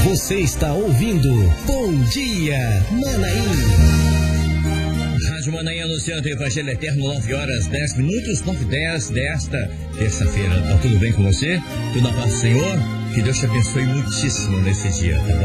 Você está ouvindo Bom Dia Manaim. Rádio Manaim anunciando o Evangelho Eterno, 9h10, 9h10 desta terça-feira. Tá tudo bem com você? Tudo na paz do Senhor? Que Deus te abençoe muitíssimo nesse dia, tá bom?